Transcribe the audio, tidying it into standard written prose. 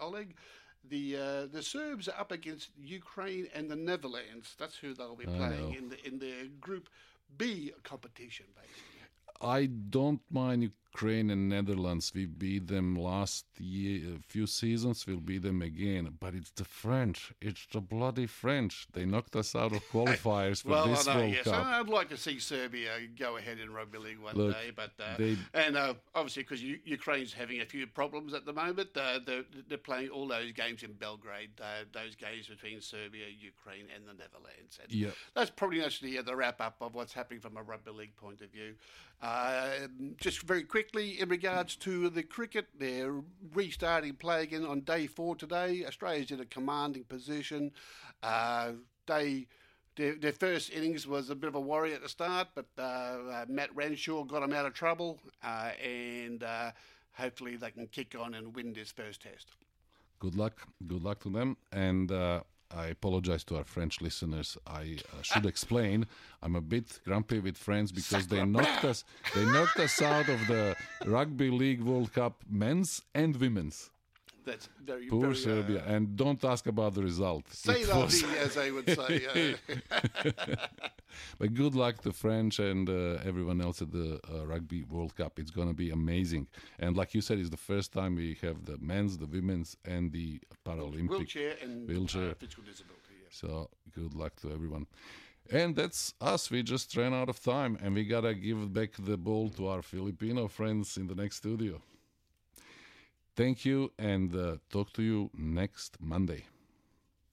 colleague. The Serbs are up against Ukraine and the Netherlands. That's who they'll be I playing know. in the Group B competition, basically. I don't mind Ukraine and Netherlands. We beat them last year, a few seasons. We'll beat them again. But it's the French. It's the bloody French. They knocked us out of qualifiers for Well, this I know, World yes. Cup. I'd like to see Serbia go ahead in rugby league one Look, day, but they- obviously because Ukraine's having a few problems at the moment, they're playing all those games in Belgrade. Those games between Serbia, Ukraine, and the Netherlands. And Yeah. that's probably actually the wrap up of what's happening from a rugby league point of view. Just very quickly, in regards to the cricket, they're restarting play again on day 4 today. Australia's in a commanding position. Their first innings was a bit of a worry at the start, but Matt Renshaw got them out of trouble, and hopefully they can kick on and win this first test. Good luck. Good luck to them. And I apologize to our French listeners. I should explain. I'm a bit grumpy with France because they knocked us out of the Rugby League World Cup men's and women's. That's very Poor very, Serbia. And don't ask about the result. Say It la was- vie, as they would say. But good luck to French and everyone else at the Rugby World Cup. It's going to be amazing. And like you said, it's the first time we have the men's, the women's, and the Paralympic Wheelchair and wheelchair. physical disability. Yes. So good luck to everyone. And that's us. We just ran out of time, and we got to give back the ball to our Filipino friends in the next studio. Thank you, and talk to you next Monday.